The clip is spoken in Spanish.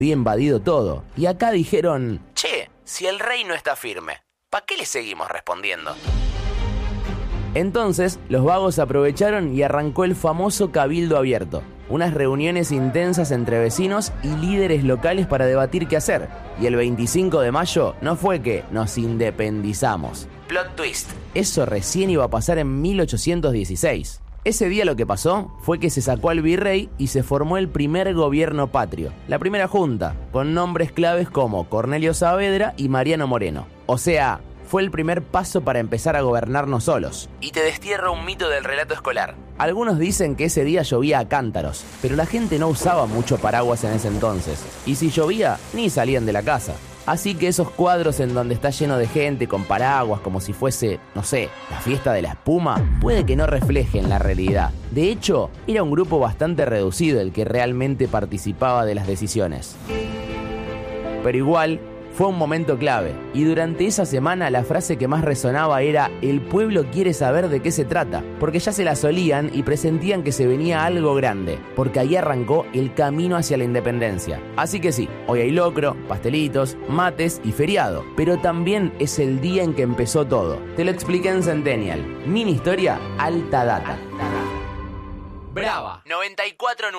había invadido todo. Y acá dijeron: che, si el rey no está firme, ¿para qué le seguimos respondiendo? Entonces, los vagos aprovecharon y arrancó el famoso Cabildo Abierto, unas reuniones intensas entre vecinos y líderes locales para debatir qué hacer. Y el 25 de mayo no fue que nos independizamos. Plot twist, eso recién iba a pasar en 1816. Ese día lo que pasó fue que se sacó al virrey y se formó el primer gobierno patrio, la primera junta, con nombres claves como Cornelio Saavedra y Mariano Moreno. O sea, fue el primer paso para empezar a gobernarnos solos. Y te destierro un mito del relato escolar. Algunos dicen que ese día llovía a cántaros, pero la gente no usaba mucho paraguas en ese entonces. Y si llovía, ni salían de la casa. Así que esos cuadros en donde está lleno de gente con paraguas como si fuese, no sé, la fiesta de la espuma, puede que no reflejen la realidad. De hecho, era un grupo bastante reducido el que realmente participaba de las decisiones. Pero igual, fue un momento clave, y durante esa semana la frase que más resonaba era: el pueblo quiere saber de qué se trata, porque ya se la solían y presentían que se venía algo grande, porque ahí arrancó el camino hacia la independencia. Así que sí, hoy hay locro, pastelitos, mates y feriado, pero también es el día en que empezó todo. Te lo expliqué en Centennial. Mini historia, alta data. Brava 94.9.